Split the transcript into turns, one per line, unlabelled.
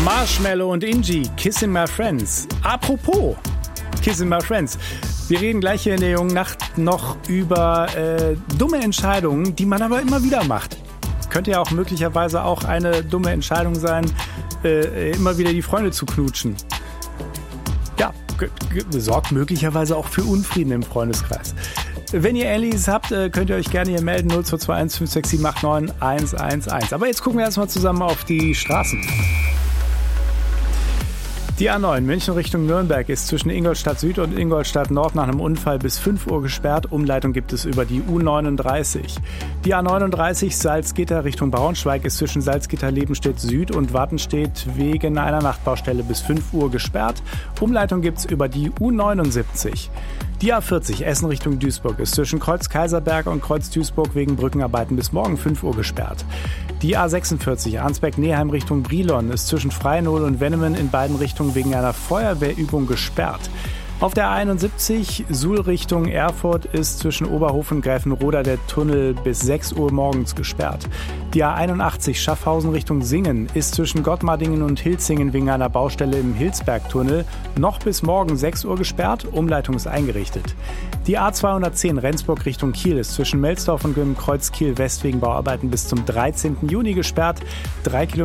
Marshmello und Ingi, Kissing My Friends. Apropos Kissing My Friends. Wir reden gleich hier in der jungen Nacht noch über dumme Entscheidungen, die man aber immer wieder macht. Könnte ja auch möglicherweise auch eine dumme Entscheidung sein, immer wieder die Freunde zu knutschen. Ja, sorgt möglicherweise auch für Unfrieden im Freundeskreis. Wenn ihr Ähnliches habt, könnt ihr euch gerne hier melden, 0221 567 89 111. Aber jetzt gucken wir erstmal zusammen auf die Straßen. Die A9 München Richtung Nürnberg ist zwischen Ingolstadt Süd und Ingolstadt Nord nach einem Unfall bis 5 Uhr gesperrt. Umleitung gibt es über die U39. Die A39 Salzgitter Richtung Braunschweig ist zwischen Salzgitter-Lebenstedt Süd und Wattenstedt wegen einer Nachtbaustelle bis 5 Uhr gesperrt. Umleitung gibt es über die U79. Die A40 Essen Richtung Duisburg ist zwischen Kreuz Kaiserberg und Kreuz Duisburg wegen Brückenarbeiten bis morgen 5 Uhr gesperrt. Die A46 Arnsberg-Neheim Richtung Brilon ist zwischen Freinohl und Wennemen in beiden Richtungen wegen einer Feuerwehrübung gesperrt. Auf der A71 Suhl Richtung Erfurt ist zwischen Oberhof und Gräfenroda der Tunnel bis 6 Uhr morgens gesperrt. Die A81 Schaffhausen Richtung Singen ist zwischen Gottmardingen und Hilzingen wegen einer Baustelle im Hilsbergtunnel noch bis morgen 6 Uhr gesperrt. Umleitung ist eingerichtet. Die A210 Rendsburg Richtung Kiel ist zwischen Melsdorf und Kreuz Kiel West wegen Bauarbeiten bis zum 13. Juni gesperrt. 3 Kilometer